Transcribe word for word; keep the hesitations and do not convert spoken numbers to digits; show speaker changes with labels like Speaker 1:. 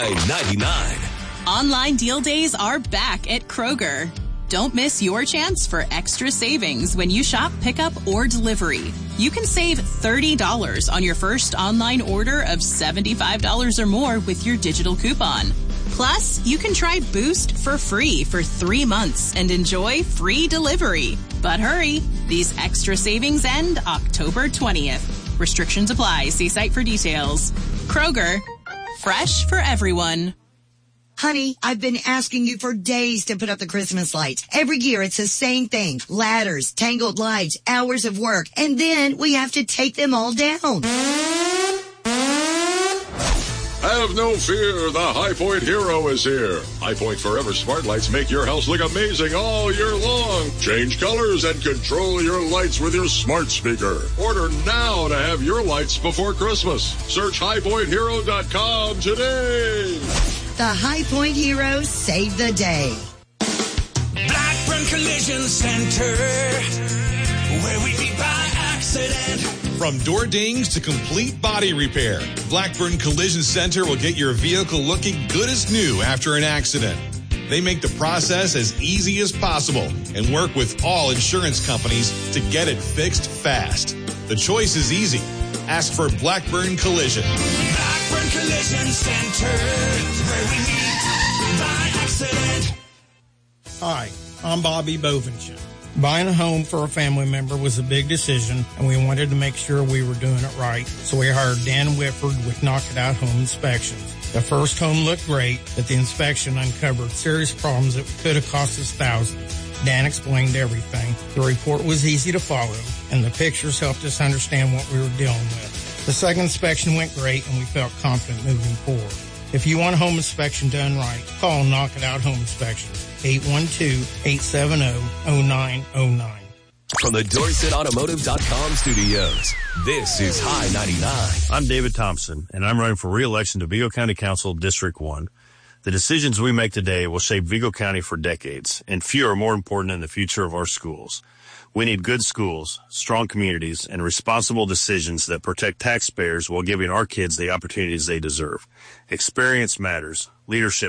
Speaker 1: High ninety-nine.
Speaker 2: Online deal days are back at Kroger. Don't miss your chance for extra savings when you shop pickup or delivery. You can save thirty dollars on your first online order of seventy-five dollars or more with your digital coupon. Plus, you can try Boost for free for three months and enjoy free delivery. But hurry, these extra savings end October twentieth. Restrictions apply. See site for details. Kroger, fresh for everyone.
Speaker 3: Honey, I've been asking you for days to put up the Christmas lights. Every year it's the same thing. Ladders, tangled lights, hours of work, and then we have to take them all down.
Speaker 4: Have no fear, the High Point Hero is here. High Point Forever Smart Lights make your house look amazing all year long. Change colors and control your lights with your smart speaker. Order now to have your lights before Christmas. Search high point hero dot com today.
Speaker 3: The High Point Heroes save the day.
Speaker 5: Blackburn Collision Center, where we beat by accident.
Speaker 6: From door dings to complete body repair, Blackburn Collision Center will get your vehicle looking good as new after an accident. They make the process as easy as possible and work with all insurance companies to get it fixed fast. The choice is easy. Ask for Blackburn Collision.
Speaker 5: Blackburn Collision Center, where we meet by accident.
Speaker 7: Hi, I'm Bobby Bovenshire. Buying a home for a family member was a big decision, and we wanted to make sure we were doing it right. So we hired Dan Whitford with Knock It Out Home Inspections. The first home looked great, but the inspection uncovered serious problems that could have cost us thousands. Dan explained everything. The report was easy to follow, and the pictures helped us understand what we were dealing with. The second inspection went great, and we felt confident moving forward. If you want a home inspection done right, call Knock It Out Home Inspections, eight one two, eight seven zero, zero nine zero nine.
Speaker 1: From the Dorset Automotive dot com studios, this is High ninety-nine.
Speaker 8: I'm David Thompson, and I'm running for re-election to Vigo County Council District one. The decisions we make today will shape Vigo County for decades, and few are more important than the future of our schools. We need good schools, strong communities, and responsible decisions that protect taxpayers while giving our kids the opportunities they deserve. Experience matters. Leadership